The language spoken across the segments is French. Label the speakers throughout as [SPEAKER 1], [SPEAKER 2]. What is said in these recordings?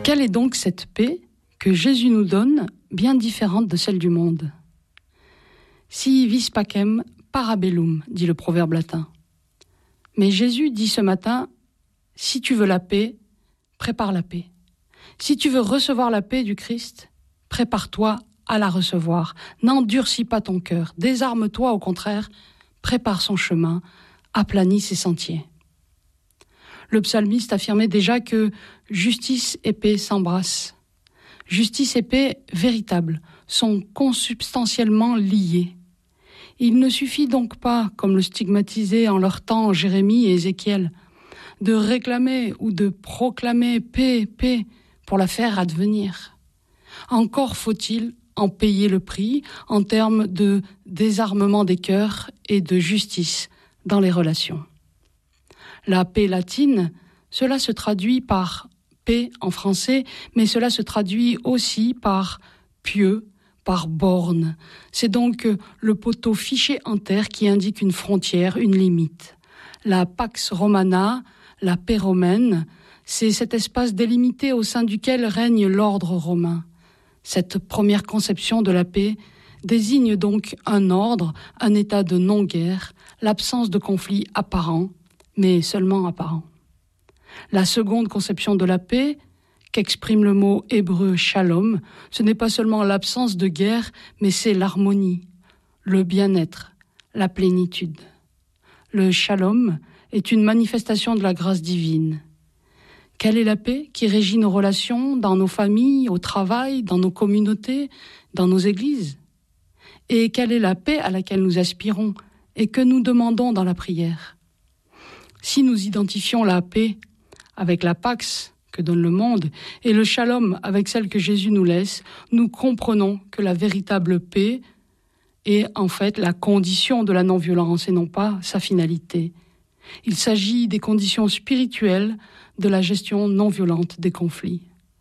[SPEAKER 1] Quelle est donc cette paix que Jésus nous donne, bien différente de celle du monde ? Si vis pacem, parabellum, dit le proverbe latin. Mais Jésus dit ce matin, si tu veux la paix, prépare la paix. Si tu veux recevoir la paix du Christ, prépare-toi à la recevoir. N'endurcis pas ton cœur, désarme-toi au contraire, prépare son chemin, aplanis ses sentiers. Le psalmiste affirmait déjà que justice et paix s'embrassent. Justice et paix véritables sont consubstantiellement liées. Il ne suffit donc pas, comme le stigmatisaient en leur temps Jérémie et Ézéchiel, de réclamer ou de proclamer paix, paix, pour la faire advenir. Encore faut-il en payer le prix en termes de désarmement des cœurs et de justice dans les relations. La paix latine, cela se traduit par paix en français, mais cela se traduit aussi par pieux, par borne. C'est donc le poteau fiché en terre qui indique une frontière, une limite. La pax romana, la paix romaine, c'est cet espace délimité au sein duquel règne l'ordre romain. Cette première conception de la paix désigne donc un ordre, un état de non-guerre, l'absence de conflit apparent, mais seulement apparent. La seconde conception de la paix, qu'exprime le mot hébreu shalom, ce n'est pas seulement l'absence de guerre, mais c'est l'harmonie, le bien-être, la plénitude. Le shalom est une manifestation de la grâce divine. Quelle est la paix qui régit nos relations dans nos familles, au travail, dans nos communautés, dans nos églises ? Et quelle est la paix à laquelle nous aspirons et que nous demandons dans la prière ? Si nous identifions la paix avec la pax que donne le monde et le shalom avec celle que Jésus nous laisse, nous comprenons que la véritable paix est en fait la condition de la non-violence et non pas sa finalité. Il s'agit des conditions spirituelles de la gestion non-violente des conflits.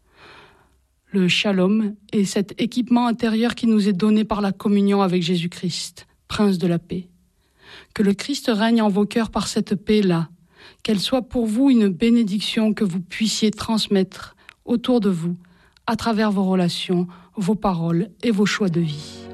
[SPEAKER 1] Le shalom est cet équipement intérieur qui nous est donné par la communion avec Jésus-Christ, Prince de la paix. Que le Christ règne en vos cœurs par cette paix-là, qu'elle soit pour vous une bénédiction que vous puissiez transmettre autour de vous, à travers vos relations, vos paroles et vos choix de vie.